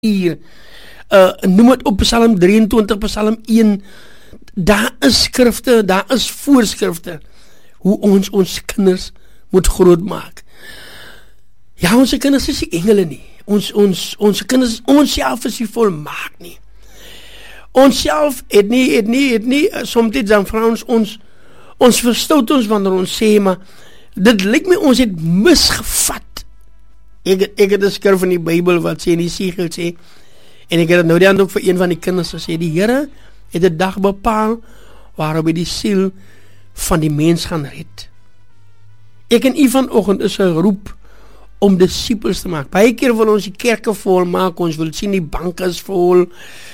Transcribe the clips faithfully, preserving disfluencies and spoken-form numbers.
hier, uh, noem het op Psalm drieëntwintig, Psalm een, daar is skrifte, daar is voorskrifte, hoe ons ons kinders moet grootmaak. Ja, onze kinders is die engele nie, ons, ons, onze kinders, ons self is die volmaak nie, ons self het nie, het nie, het nie, soms dan vra ons, ons, ons verstout ons wanneer ons sê, maar, dit lyk my ons het misgevat. Ek, ek het een skrif in die Bybel wat sê, in die Siegel sê, en ek het het nou die hand ook vir een van die kinders gesê, die Here het die dag bepaal, waarop hy die siel van die mens gaan red. Ek en u vanoggend is geroep om disciples te maak. Baie keer wil ons die kerke vol maak, ons wil sien die banke is vol,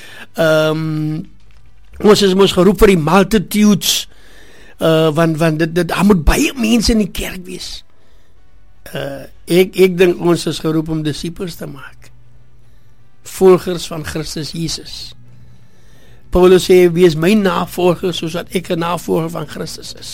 um, ons is ons geroep vir die multitudes, uh, want, want dit, dit, daar moet baie mense in die kerk wees. Uh, ek, ek dink ons is geroep om disciples te maak, volgers van Christus Jesus. Paulus sê, wees my navolger, soos dat ek een navolger van Christus is.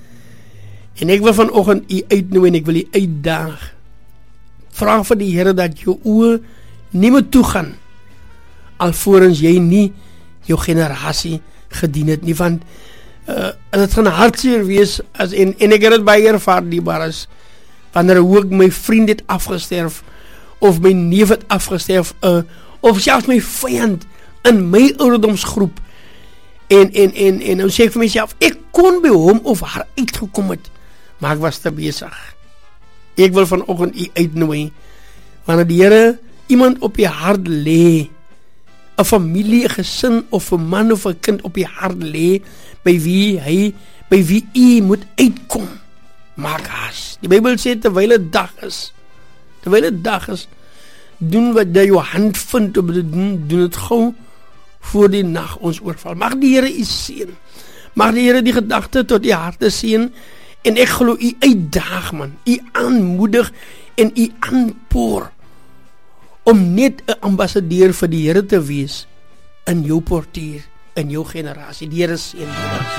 En ek wil vanoggend u uitnooi, en ek wil u uitdaag, vraag vir die Here, dat jou oë nie moet toegaan, alvorens jy nie jou generasie gedien het nie, want uh, het gaan hartseer wees, as, en, en ek het het baie ervaar, diebaar is, wanneer ook my vriend het afgesterf, of my neef het afgesterf, uh, of selfs my vyand, in my ouderdomsgroep, en, en, en, en nou sê ek vir myself, ek kon by hom of haar uitgekom het, maar ek was te besig. Ek wil vanoggend u uitnooi, wanneer die Here iemand op je hart lê, een familie, een gesin, of een man of een kind op je hart lê, by wie hy, by wie u moet uitkom, maak haas. Die Bybel sê, terwyl het dag is, terwyl het dag is, doen wat jy jou hand vind om te doen, doen het gauw, voor die nacht ons oorval. Mag die Here u seën, mag die Here die gedagte tot die harte seën, en ek glo u uitdaag man, u aanmoedig, en u aanpoor, om net een ambassadeur vir die Here te wees, in jou portier, in jou generasie. Die Here seën ons.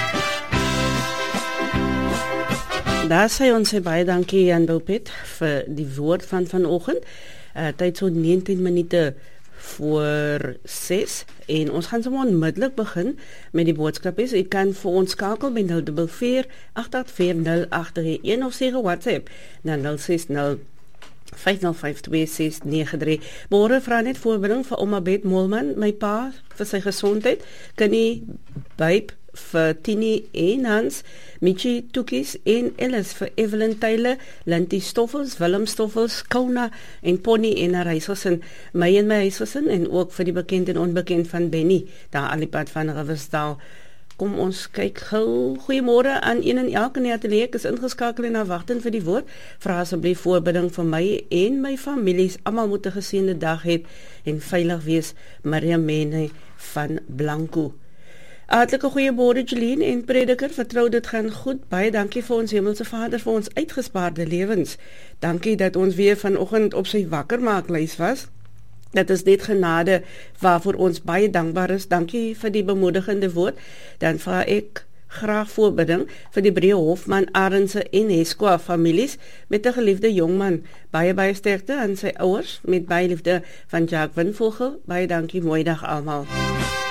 Daar sê ons sê baie dankie Jan Wilpet vir die woord van vanoggend. Uh, tyd so negentien minute voor ses, en ons gaan so onmiddellik begin met die boodskapies. U kan vir ons skakel by nul vier vier agt agt vier nul agt drie een of sê WhatsApp na nul ses nul vyf nul vyf twee ses nege drie. Môre vra net voorbereiding vir ouma Bet Molman, my pa, vir sy gesondheid. Kan nie byp vir Tini en Hans, Michi Toekies en Ellis, vir Evelyn Taylor, Lintie Stoffels, Willem Stoffels, Kauna en Pony en haar huisgesin, my en my huisgesin, en ook vir die bekend en onbekend van Benny, daar aan die pad van Riversdal. Kom ons kyk gou. Goeiemôre aan een en elke in die atelier. Ek is ingeskakel en afwagtend vir die woord. Vra asseblief voorbidding vir my en my families. Almal moet 'n geseënde dag hê en veilig wees. Maria Mene van Blanco. Hartlike goeiemôre Jeline en prediker, vertrou dit gaan goed. Baie dankie vir ons Hemelse Vader vir ons uitgespaarde lewens. Dankie dat ons weer vanoggend op sy wakkermaaklys was. Dit is net genade waarvoor ons baie dankbaar is. Dankie vir die bemoedigende woord. Dan vra ek graag voorbidding vir die Breë Hofman, Arendse en Heskwa families met 'n geliefde jongman. Baie baie sterkte aan sy ouers met baie liefde van Jacques Winvogel. Baie dankie, mooi dag almal.